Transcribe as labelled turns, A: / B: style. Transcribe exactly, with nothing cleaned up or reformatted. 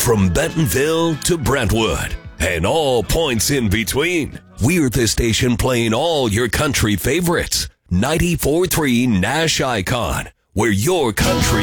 A: From Bentonville to Brentwood and all points in between, we're the station playing all your country favorites. ninety-four point three Nash Icon, where your country